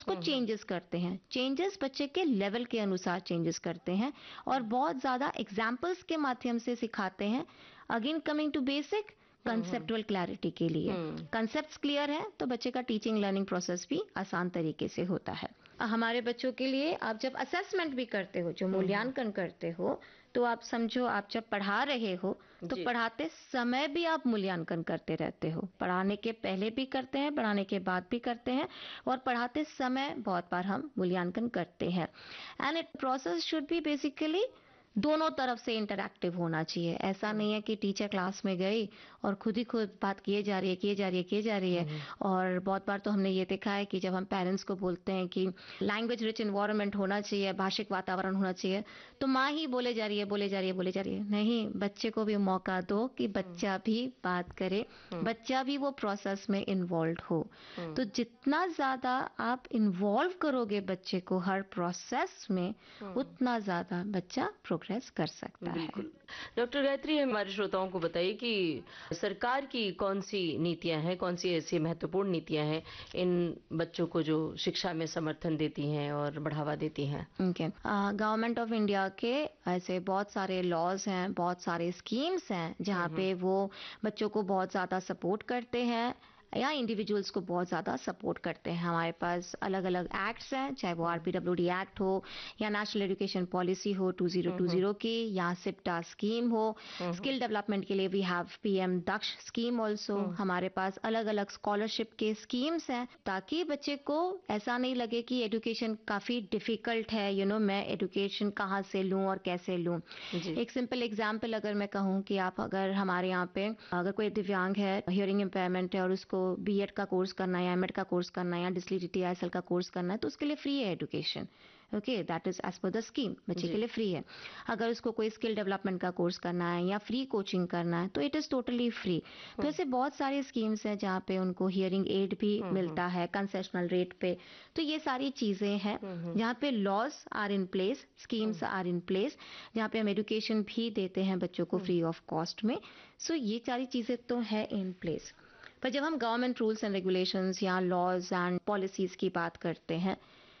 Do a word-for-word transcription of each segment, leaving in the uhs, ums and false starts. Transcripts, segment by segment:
उसको चेंजेस करते हैं। चेंजेस बच्चे के लेवल के अनुसार चेंजेस करते हैं और बहुत ज्यादा एग्जाम्पल्स के माध्यम से सिखाते हैं। Again coming to basic, conceptual clarity के लिए कंसेप्ट्स क्लियर है तो बच्चे का टीचिंग लर्निंग प्रोसेस भी आसान तरीके से होता है। हमारे बच्चों के लिए आप जब असेसमेंट भी करते हो, जो मूल्यांकन करते हो, तो आप समझो आप जब पढ़ा रहे हो तो पढ़ाते समय भी आप मूल्यांकन करते रहते हो। पढ़ाने के पहले भी करते हैं, पढ़ाने के बाद भी करते हैं और पढ़ाते समय बहुत बार हम मूल्यांकन करते हैं। And it process should be basically दोनों तरफ से इंटरैक्टिव होना चाहिए। ऐसा नहीं है कि टीचर क्लास में गई और खुद ही खुद बात किए जा रही है किए जा रही है किए जा रही है। और बहुत बार तो हमने ये देखा है कि जब हम पेरेंट्स को बोलते हैं कि लैंग्वेज रिच एनवायरनमेंट होना चाहिए, भाषिक वातावरण होना चाहिए, तो माँ ही बोले जा रही है बोले जा रही है बोले जा रही है। नहीं, बच्चे को भी मौका दो कि बच्चा भी बात करे, बच्चा भी वो प्रोसेस में इन्वॉल्व हो। तो जितना ज्यादा आप इन्वॉल्व करोगे बच्चे को हर प्रोसेस में, उतना ज्यादा बच्चा प्रोग्रेस कर सकता है। डॉक्टर गायत्री, हमारे श्रोताओं को बताइए कि सरकार की कौन सी नीतियां हैं, कौन सी ऐसी महत्वपूर्ण नीतियां हैं इन बच्चों को जो शिक्षा में समर्थन देती हैं और बढ़ावा देती हैं? ओके, गवर्नमेंट ऑफ इंडिया के ऐसे बहुत सारे लॉज हैं, बहुत सारे स्कीम्स हैं जहाँ पे वो बच्चों को बहुत ज्यादा सपोर्ट करते हैं या इंडिविजुअल्स को बहुत ज्यादा सपोर्ट करते हैं। हमारे पास अलग अलग एक्ट्स हैं, चाहे वो आरपीडब्ल्यूडी एक्ट हो या नेशनल एजुकेशन पॉलिसी हो टू थाउज़ेंड ट्वेंटी की, या सिप्टा स्कीम हो। स्किल डेवलपमेंट के लिए we have PM Daksha scheme also. हमारे पास अलग अलग स्कॉलरशिप के स्कीम्स हैं ताकि बच्चे को ऐसा नहीं लगे कि एजुकेशन काफी डिफिकल्ट है, यू नो मैं एजुकेशन कहाँ से लूँ और कैसे लूँ। एक सिंपल एग्जाम्पल अगर मैं कहूँ कि आप अगर हमारे यहाँ पे अगर कोई दिव्यांग है, हियरिंग इम्पेयरमेंट है और उसको बीएड का कोर्स करना है या एमएड का कोर्स करना है या डिसलेक्सिया आईएसएल का कोर्स करना है, तो उसके लिए फ्री है education. Okay, that is as per the scheme, बच्चे के लिए फ्री है। अगर उसको कोई स्किल डेवलपमेंट का कोर्स करना है या फ्री कोचिंग करना है तो इट इज टोटली फ्री। तो ऐसे बहुत सारी स्कीम्स हैं जहाँ पे उनको हियरिंग एड भी मिलता है कंसेशनल रेट पे। तो ये सारी चीजें हैं जहाँ पे laws are in place, schemes are in place, जहाँ पे हम एजुकेशन भी देते हैं बच्चों को फ्री ऑफ कॉस्ट में। सो so, ये सारी चीजें तो है इन प्लेस। पर जब हम गवर्नमेंट रूल्स एंड रेगुलेशंस या लॉज एंड पॉलिसीज की बात करते हैं,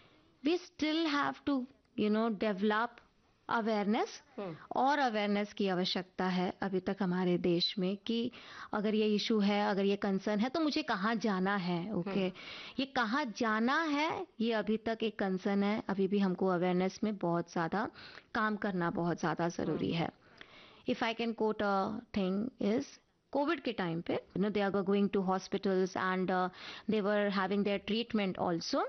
we still have to you know develop awareness. और अवेयरनेस की आवश्यकता है अभी तक हमारे देश में कि अगर ये इशू है, अगर ये कंसर्न है तो मुझे कहाँ जाना है। Okay okay? ये कहाँ जाना है ये अभी तक एक कंसर्न है। अभी भी हमको अवेयरनेस में बहुत ज्यादा काम करना बहुत ज्यादा जरूरी है। If I can coat a thing is, Covid के टाइम पे you know they are going to hospitals and they were having their treatment also.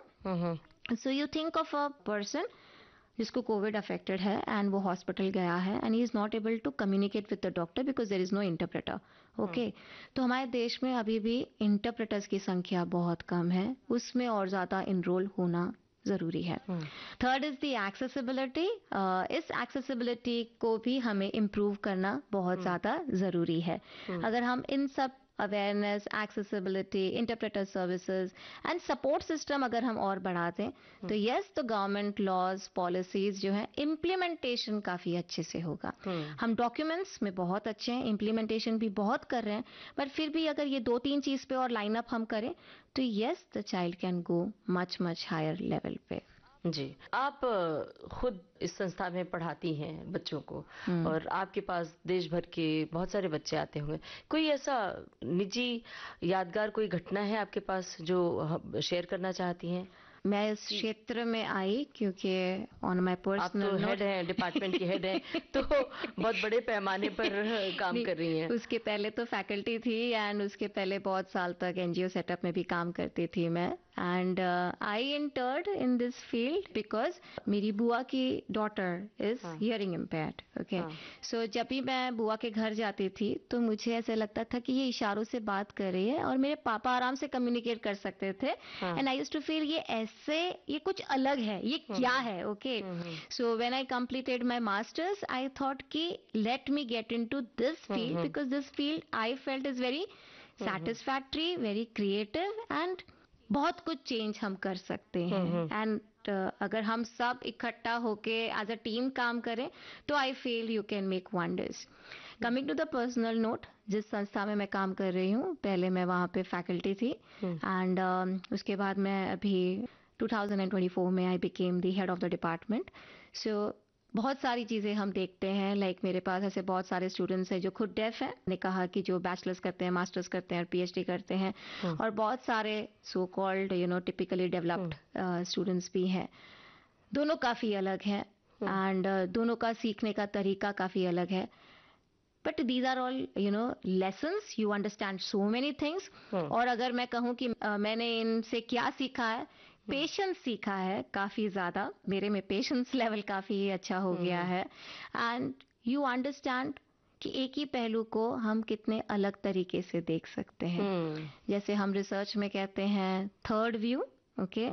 So you think of a person जिसको कोविड अफेक्टेड है and वो hospital गया है and he is not able to communicate with the doctor because there is no interpreter. Okay, तो हमारे देश में अभी भी इंटरप्रेटर्स की संख्या बहुत कम है, उसमें और ज्यादा इनरोल होना जरूरी है। Third is the accessibility. इस एक्सेसिबिलिटी को भी हमें इम्प्रूव करना बहुत ज्यादा जरूरी है। अगर हम इन सब awareness, accessibility, interpreter services and support system अगर हम और बढ़ा दें तो यस, तो गवर्नमेंट लॉज पॉलिसीज जो है इम्प्लीमेंटेशन काफी अच्छे से होगा। हम डॉक्यूमेंट्स में बहुत अच्छे हैं, इम्प्लीमेंटेशन भी बहुत कर रहे हैं, पर फिर भी अगर ये दो तीन चीज पे और लाइन अप हम करें तो yes, the child can go much much higher level पे। जी, आप खुद इस संस्था में पढ़ाती हैं बच्चों को और आपके पास देश भर के बहुत सारे बच्चे आते होंगे। कोई ऐसा निजी यादगार कोई घटना है आपके पास जो शेयर करना चाहती हैं? मैं इस क्षेत्र में आई क्योंकि ऑन माय पर्सनल, आप तो हेड हैं, डिपार्टमेंट की हेड हैं, तो बहुत बड़े पैमाने पर काम कर रही हैं। उसके पहले तो फैकल्टी थी एंड उसके पहले बहुत साल तक एनजीओ सेटअप में भी काम करती थी मैं। And I entered in this field because मेरी बुआ की daughter is hearing impaired. Okay, सो जब भी मैं बुआ के घर जाती थी तो मुझे ऐसे लगता था कि ये इशारों से बात कर रही है और मेरे पापा आराम से कम्युनिकेट कर सकते थे। And I used to feel ये ऐसे, ये कुछ अलग है, ये क्या है। Okay, so when I completed my masters I thought कि let me get into this field because this field I felt is very satisfactory, very creative and बहुत कुछ चेंज हम कर सकते हैं। एंड uh, अगर हम सब इकट्ठा होके एज अ टीम काम करें तो I feel you can make wonders. Coming to the personal note, जिस संस्था में मैं काम कर रही हूँ, पहले मैं वहाँ पे फैकल्टी थी एंड uh, उसके बाद मैं अभी twenty twenty-four में I became the head of the department. So बहुत सारी चीज़ें हम देखते हैं, लाइक like मेरे पास ऐसे बहुत सारे स्टूडेंट्स हैं जो खुद डेफ हैं, ने कहा कि जो बैचलर्स करते हैं, मास्टर्स करते हैं और पीएचडी करते हैं, और बहुत सारे so called you know typically developed students भी हैं. दोनों काफ़ी अलग हैं एंड uh, दोनों का सीखने का तरीका काफ़ी अलग है. But these are all you know lessons, you understand so many things. और अगर मैं कहूँ कि uh, मैंने इनसे क्या सीखा है, पेशेंस सीखा है काफ़ी ज़्यादा. मेरे में पेशेंस लेवल काफ़ी अच्छा हो गया है. एंड यू अंडरस्टैंड कि एक ही पहलू को हम कितने अलग तरीके से देख सकते हैं. जैसे हम रिसर्च में कहते हैं third view. Okay,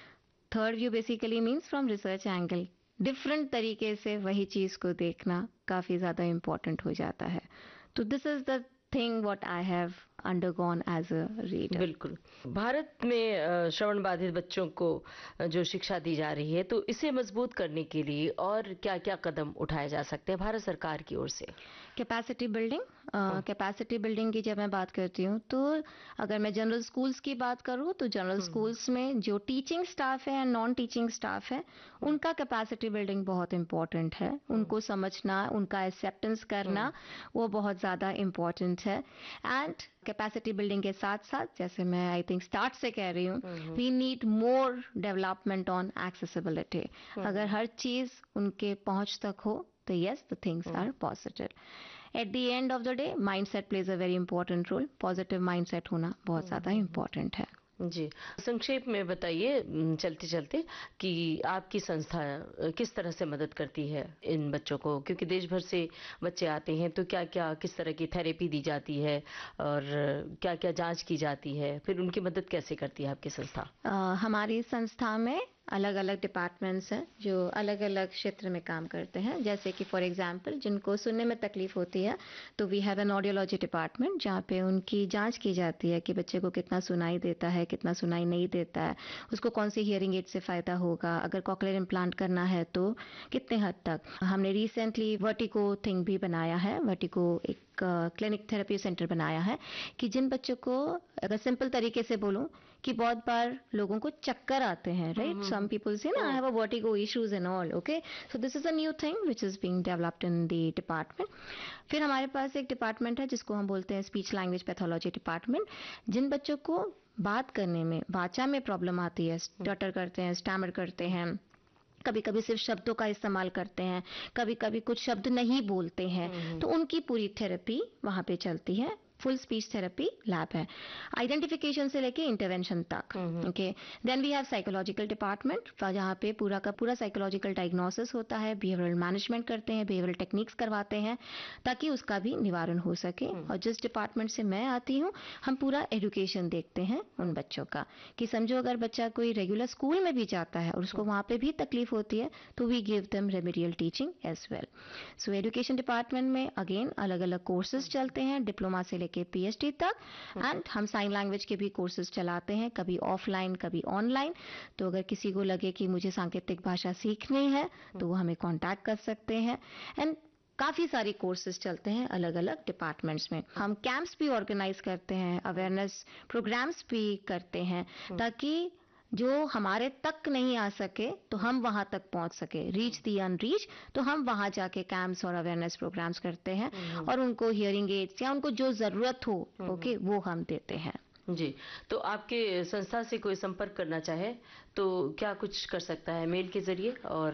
third view basically means from research angle. Different तरीके से वही चीज़ को देखना काफ़ी ज़्यादा इम्पोर्टेंट हो जाता है. तो this is the thing what I have undergone as a reader. बिल्कुल. भारत में श्रवण बाधित बच्चों को जो शिक्षा दी जा रही है, तो इसे मजबूत करने के लिए और क्या क्या कदम उठाए जा सकते हैं भारत सरकार की ओर से? Capacity building. कैपेसिटी बिल्डिंग की जब मैं बात करती हूँ, तो अगर मैं जनरल स्कूल्स की बात करूँ, तो जनरल स्कूल्स में जो टीचिंग स्टाफ है एंड नॉन टीचिंग स्टाफ है, उनका कैपेसिटी बिल्डिंग बहुत इम्पोर्टेंट है. उनको समझना, उनका एक्सेप्टेंस करना, वो बहुत ज़्यादा इम्पोर्टेंट है. एंड कैपेसिटी बिल्डिंग के साथ साथ, जैसे मैं आई थिंक स्टार्ट से कह रही हूँ, we need more development on accessibility. अगर हर चीज़ उनके पहुँच तक हो, तो yes, the things mm. are positive. At the end of the day, mindset plays a very important role. Positive mindset होना बहुत ज़्यादा important है. जी, संक्षेप में बताइए चलते चलते कि आपकी संस्था किस तरह से मदद करती है इन बच्चों को, क्योंकि देश भर से बच्चे आते हैं, तो क्या क्या किस तरह की थेरेपी दी जाती है और क्या क्या जांच की जाती है, फिर उनकी मदद कैसे करती है आपकी संस्था? uh, हमारी संस्था में अलग अलग डिपार्टमेंट्स हैं जो अलग अलग क्षेत्र में काम करते हैं. जैसे कि फॉर एग्जांपल, जिनको सुनने में तकलीफ होती है, तो we have an audiology department, जहाँ पे उनकी जांच की जाती है कि बच्चे को कितना सुनाई देता है, कितना सुनाई नहीं देता है, उसको कौन सी हियरिंग एड से फ़ायदा होगा, अगर कॉकलियर इम्प्लांट करना है तो कितने हद तक. हमने रिसेंटली वर्टिको थिंग भी बनाया है. वर्टिको एक क्लिनिक थेरेपी सेंटर बनाया है कि जिन बच्चों को, अगर सिंपल तरीके से बोलूं, कि बहुत बार लोगों को चक्कर आते हैं, राइट? सम पीपल से ना, I have a vertigo issues and all. Okay, so this is a new thing which is being developed in the department. फिर हमारे पास एक डिपार्टमेंट है जिसको हम बोलते हैं स्पीच लैंग्वेज पैथोलॉजी डिपार्टमेंट. जिन बच्चों को बात करने में, वाचा में प्रॉब्लम आती है, स्टटर करते हैं, स्टैमर करते हैं, कभी कभी सिर्फ शब्दों का इस्तेमाल करते हैं, कभी कभी कुछ शब्द नहीं बोलते हैं, तो उनकी पूरी थेरेपी वहाँ पे चलती है. फुल स्पीच थेरेपी लैब है, आइडेंटिफिकेशन से लेके इंटरवेंशन तक. Okay, then we have psychological department, जहाँ पे पूरा का पूरा साइकोलॉजिकल डायग्नोसिस होता है, बिहेवियरल मैनेजमेंट करते हैं, बिहेवियरल टेक्निक्स करवाते हैं ताकि उसका भी निवारण हो सके. और जिस डिपार्टमेंट से मैं आती हूँ, हम पूरा एजुकेशन देखते हैं उन बच्चों का, कि समझो अगर बच्चा कोई रेगुलर स्कूल में भी जाता है और उसको वहाँ पे भी तकलीफ होती है, तो we give them remedial teaching as well. So education department में अगेन अलग अलग कोर्सेज चलते हैं, डिप्लोमा से के पीएचडी तक. एंड हम साइन लैंग्वेज के भी कोर्सेज चलाते हैं, कभी ऑफलाइन कभी ऑनलाइन. तो अगर किसी को लगे कि मुझे सांकेतिक भाषा सीखनी है, तो वो हमें कांटेक्ट कर सकते हैं. एंड काफ़ी सारी कोर्सेज चलते हैं अलग अलग डिपार्टमेंट्स में. हम कैंप्स भी ऑर्गेनाइज करते हैं, अवेयरनेस प्रोग्राम्स भी करते हैं, ताकि जो हमारे तक नहीं आ सके तो हम वहां तक पहुंच सके. रीच दी अनरीच, तो हम वहां जाके कैंप्स और अवेयरनेस प्रोग्राम्स करते हैं और उनको हियरिंग एड्स या उनको जो जरूरत हो, ओके, वो हम देते हैं. जी, तो आपके संस्था से कोई संपर्क करना चाहे तो क्या कुछ कर सकता है? मेल के जरिए और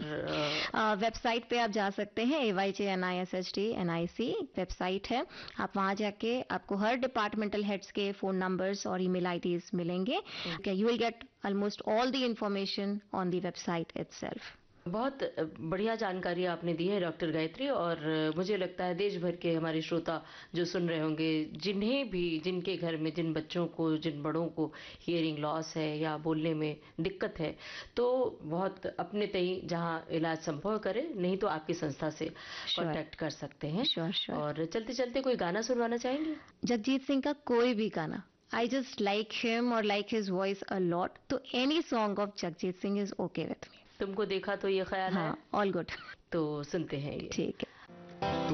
वेबसाइट uh, पे आप जा सकते हैं. ए Y J N I S H D N I C website है. आप वहाँ जाके आपको हर डिपार्टमेंटल हेड्स के फोन नंबर्स और ईमेल आईडीज मिलेंगे. You will get almost all the information on the website itself. बहुत बढ़िया जानकारी आपने दी है डॉक्टर गायत्री, और मुझे लगता है देश भर के हमारे श्रोता जो सुन रहे होंगे, जिन्हें भी, जिनके घर में जिन बच्चों को, जिन बड़ों को हियरिंग लॉस है या बोलने में दिक्कत है, तो बहुत अपने तई जहां इलाज संभव करें, नहीं तो आपकी संस्था से कांटेक्ट कर सकते हैं. Sure sure. और चलते चलते कोई गाना सुनवाना चाहेंगे? जगजीत सिंह का कोई भी गाना. I just like him or like his voice a lot. तो any song of Jagjit Singh is okay with me. तुमको देखा तो ये ख्याल हाँ, है? all good. तो सुनते हैं ये. ठीक है.